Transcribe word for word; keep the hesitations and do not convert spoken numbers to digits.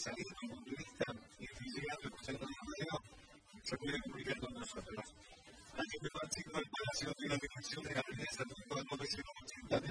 salir con un punto de vista y física, pues el rodeo se puede comunicar con nosotros. Alguien me participó en el Palacio de la Dirección de la Avenida San Francisco del novecientos ochenta.